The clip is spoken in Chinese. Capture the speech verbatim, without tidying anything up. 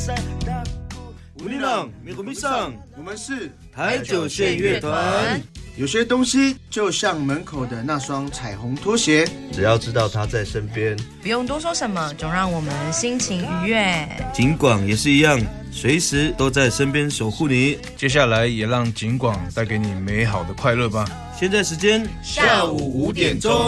우리랑 미국미상， 我们是台九线乐团。 有些东西就像门口的那双彩虹拖鞋， 只要知道他在身边， 不用多说什么，总让我们心情愉悦。 景广也是一样，随时都在身边守护你。 接下来也让景广带给你美好的快乐吧。 现在时间下午五点钟。